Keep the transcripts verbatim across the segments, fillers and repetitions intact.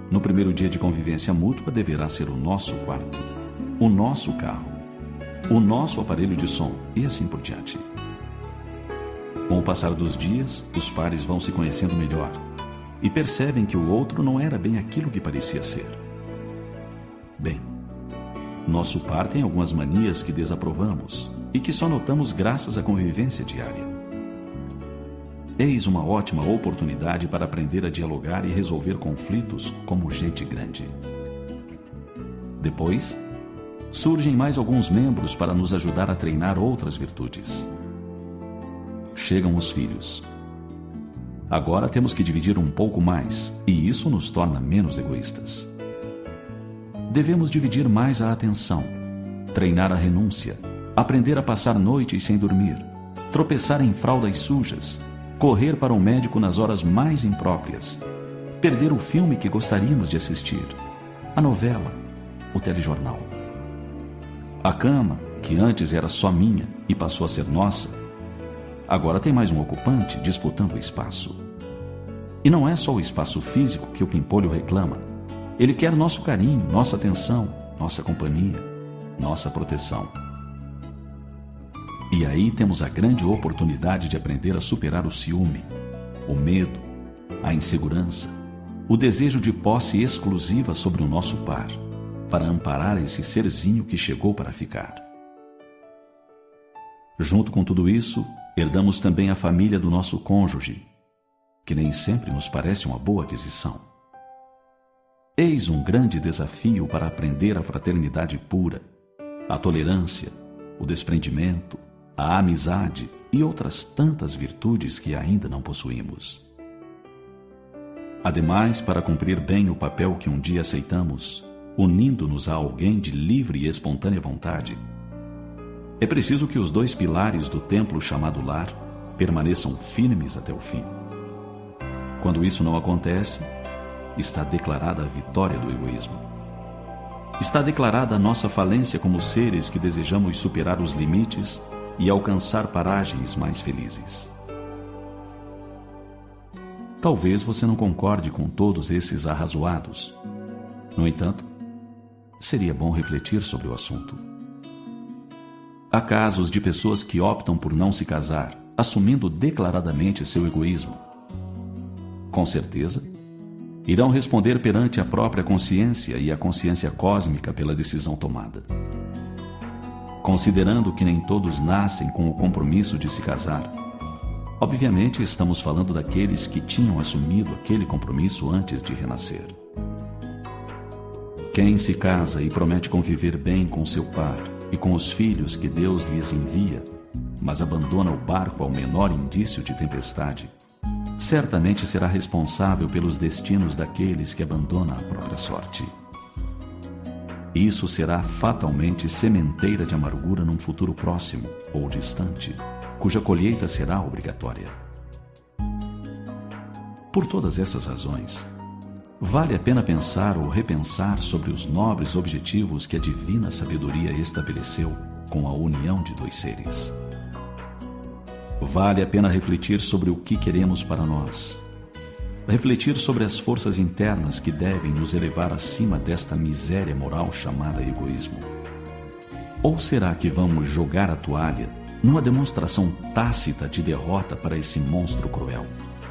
no primeiro dia de convivência mútua, deverá ser o nosso quarto, o nosso carro, o nosso aparelho de som e assim por diante. Com o passar dos dias, os pares vão se conhecendo melhor e percebem que o outro não era bem aquilo que parecia ser. Bem, nosso par tem algumas manias que desaprovamos e que só notamos graças à convivência diária. Eis uma ótima oportunidade para aprender a dialogar e resolver conflitos como gente grande. Depois, surgem mais alguns membros para nos ajudar a treinar outras virtudes. Chegam os filhos. Agora temos que dividir um pouco mais, e isso nos torna menos egoístas. Devemos dividir mais a atenção, treinar a renúncia, aprender a passar noites sem dormir, tropeçar em fraldas sujas, correr para um médico nas horas mais impróprias, perder o filme que gostaríamos de assistir, a novela, o telejornal. A cama, que antes era só minha e passou a ser nossa, agora tem mais um ocupante disputando o espaço. E não é só o espaço físico que o pimpolho reclama. Ele quer nosso carinho, nossa atenção, nossa companhia, nossa proteção. E aí temos a grande oportunidade de aprender a superar o ciúme, o medo, a insegurança, o desejo de posse exclusiva sobre o nosso par, para amparar esse serzinho que chegou para ficar. Junto com tudo isso, herdamos também a família do nosso cônjuge, que nem sempre nos parece uma boa aquisição. Eis um grande desafio para aprender a fraternidade pura, a tolerância, o desprendimento, a amizade e outras tantas virtudes que ainda não possuímos. Ademais, para cumprir bem o papel que um dia aceitamos, unindo-nos a alguém de livre e espontânea vontade, é preciso que os dois pilares do templo chamado lar permaneçam firmes até o fim. Quando isso não acontece, está declarada a vitória do egoísmo. Está declarada a nossa falência como seres que desejamos superar os limites e alcançar paragens mais felizes. Talvez você não concorde com todos esses arrazoados. No entanto, seria bom refletir sobre o assunto. Há casos de pessoas que optam por não se casar, assumindo declaradamente seu egoísmo. Com certeza, irão responder perante a própria consciência e a consciência cósmica pela decisão tomada. Considerando que nem todos nascem com o compromisso de se casar, obviamente estamos falando daqueles que tinham assumido aquele compromisso antes de renascer. Quem se casa e promete conviver bem com seu par e com os filhos que Deus lhes envia, mas abandona o barco ao menor indício de tempestade, certamente será responsável pelos destinos daqueles que abandonam a própria sorte. Isso será fatalmente sementeira de amargura num futuro próximo ou distante, cuja colheita será obrigatória. Por todas essas razões, vale a pena pensar ou repensar sobre os nobres objetivos que a divina sabedoria estabeleceu com a união de dois seres. Vale a pena refletir sobre o que queremos para nós. Refletir sobre as forças internas que devem nos elevar acima desta miséria moral chamada egoísmo. Ou será que vamos jogar a toalha numa demonstração tácita de derrota para esse monstro cruel?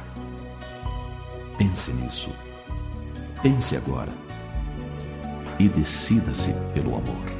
Pense nisso. Pense agora. E decida-se pelo amor.